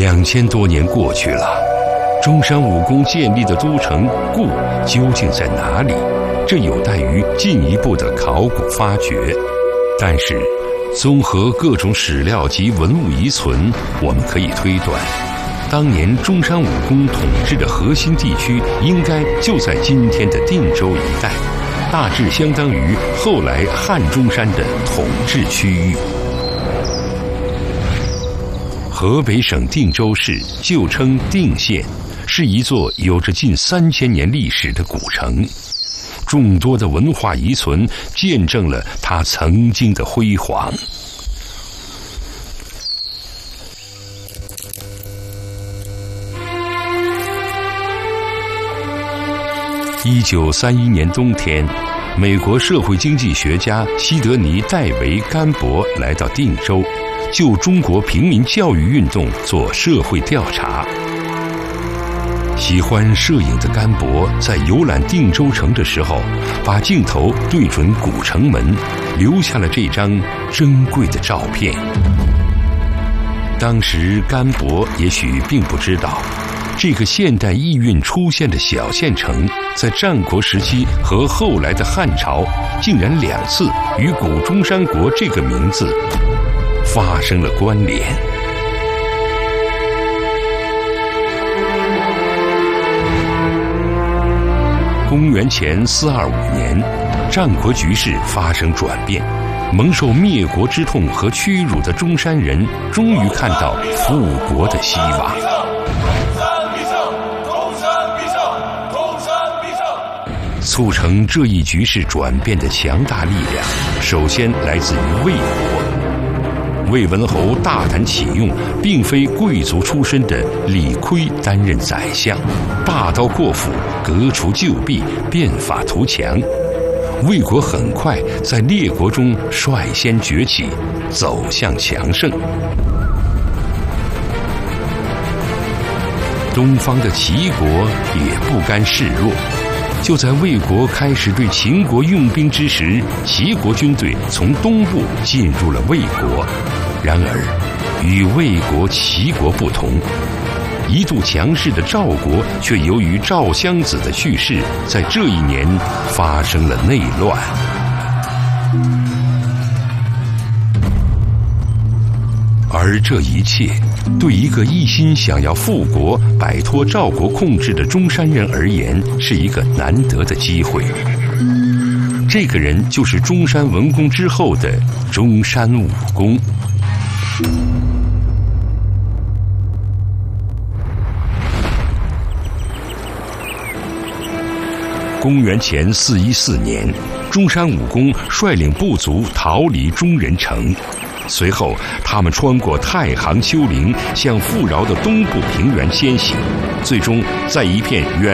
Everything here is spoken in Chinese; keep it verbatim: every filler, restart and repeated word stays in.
两千多年过去了，中山武功建立的都城固究竟在哪里？这有待于进一步的考古发掘。但是，综合各种史料及文物遗存，我们可以推断，当年中山武功统治的核心地区应该就在今天的定州一带，大致相当于后来汉中山的统治区域。河北省定州市旧称定县，是一座有着近三千年历史的古城，众多的文化遗存见证了它曾经的辉煌。一九三一年冬天，美国社会经济学家西德尼·戴维·甘博来到定州，就中国平民教育运动做社会调查。喜欢摄影的甘博在游览定州城的时候，把镜头对准古城门，留下了这张珍贵的照片。当时甘博也许并不知道，这个现代意蕴出现的小县城，在战国时期和后来的汉朝，竟然两次与古中山国这个名字发生了关联。公元前四二五年，战国局势发生转变，蒙受灭国之痛和屈辱的中山人，终于看到复国的希望。促成这一局势转变的强大力量，首先来自于魏国。魏文侯大胆启用并非贵族出身的李悝担任宰相，大刀阔斧，革除旧弊，变法图强。魏国很快在列国中率先崛起，走向强盛。东方的齐国也不甘示弱。就在魏国开始对秦国用兵之时，齐国军队从东部进入了魏国。然而，与魏国、齐国不同，一度强势的赵国却由于赵襄子的去世，在这一年发生了内乱。而这一切，对一个一心想要复国、摆脱赵国控制的中山人而言，是一个难得的机会。这个人就是中山文公之后的中山武公。公元前四一四年，中山武公率领部族逃离中人城。随后，他们穿过太行丘陵，向富饶的东部平原迁徙，最终在一片远